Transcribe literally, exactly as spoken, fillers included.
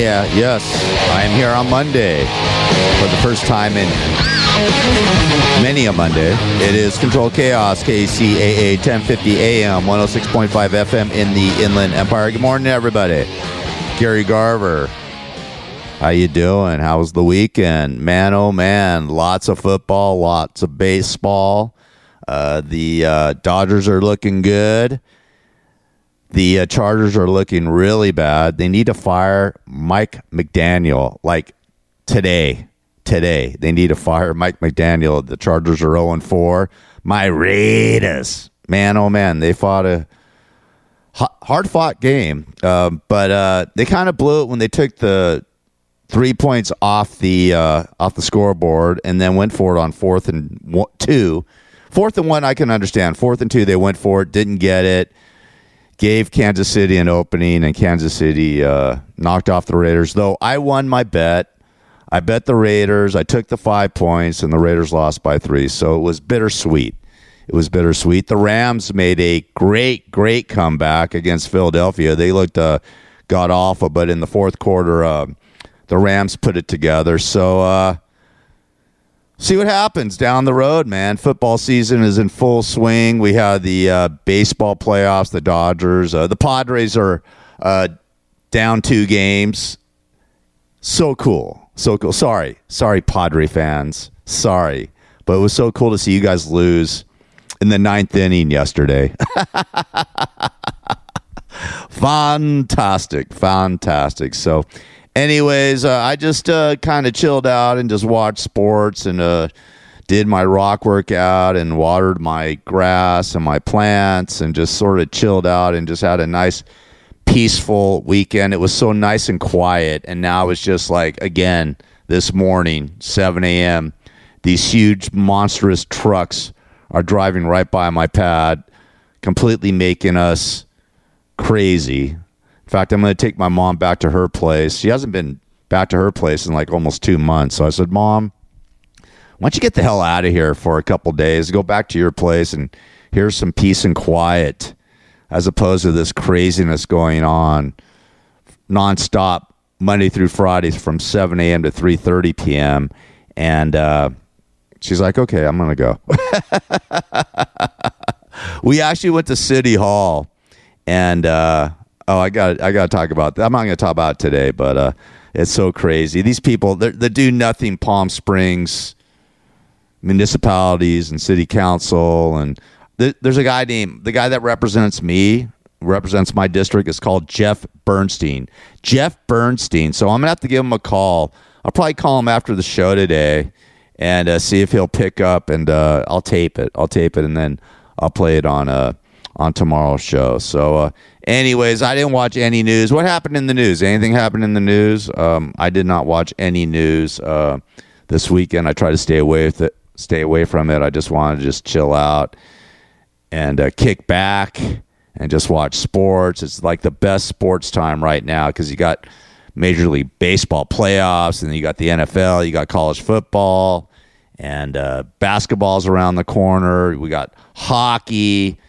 yeah, yes. I am here on Monday for the first time in many a Monday. It is Control Chaos, K C A A, ten fifty A M, one oh six point five F M in the Inland Empire. Good morning, everybody. Gary Garver. How you doing? How was the weekend? Man, oh man, lots of football, lots of baseball. Uh, the uh, Dodgers are looking good. The uh, Chargers are looking really bad. They need to fire Mike McDaniel, like today. Today. They need to fire Mike McDaniel. The Chargers are oh and four. My Raiders. Man, oh man, they fought a hard-fought game. Uh, but uh, they kind of blew it when they took the three points off the uh, off the scoreboard and then went for it on fourth and one, two. Fourth and one, I can understand. Fourth and two, they went for it, didn't get it. Gave Kansas City an opening, and Kansas City uh, knocked off the Raiders. Though I won my bet. I bet the Raiders. I took the five points, and the Raiders lost by three. So it was bittersweet. It was bittersweet. The Rams made a great, great comeback against Philadelphia. They looked uh, god-awful, but in the fourth quarter, uh, the Rams put it together. So uh, see what happens down the road, man. Football season is in full swing. We have the uh, baseball playoffs, the Dodgers. Uh, the Padres are uh, down two games. So cool. So cool. Sorry. Sorry, Padre fans. Sorry. But it was so cool to see you guys lose in the ninth inning yesterday. Fantastic. Fantastic. So anyways, uh, I just uh, kind of chilled out and just watched sports and uh, did my rock workout and watered my grass and my plants and just sort of chilled out and just had a nice, peaceful weekend. It was so nice and quiet. And now it's just like, again, this morning, seven a.m., these huge, monstrous trucks are driving right by my pad, completely making us crazy. In fact, I'm going to take my mom back to her place. She hasn't been back to her place in like almost two months. So I said, Mom, why don't you get the hell out of here for a couple days, go back to your place, and here's some peace and quiet, as opposed to this craziness going on nonstop Monday through Friday from seven a.m. to three thirty p.m. And uh, she's like, okay, I'm going to go. We actually went to City Hall, and uh, oh, I got I got to talk about that. I'm not going to talk about it today, but uh, it's so crazy. These people, the do nothing Palm Springs municipalities and city council, and th- there's a guy named, the guy that represents me, represents my district, is called Jeff Bernstein. Jeff Bernstein. So I'm going to have to give him a call. I'll probably call him after the show today and uh, see if he'll pick up, and uh, I'll tape it. I'll tape it, and then I'll play it on uh, on tomorrow's show. So uh, anyways, I didn't watch any news. What happened in the news? Anything happened in the news? Um, I did not watch any news uh, this weekend. I try to stay away with it, stay away from it. I just wanted to just chill out and uh, kick back and just watch sports. It's like the best sports time right now because you got Major League Baseball playoffs, and you got the N F L, you got college football, and uh, basketball's around the corner. We got hockey.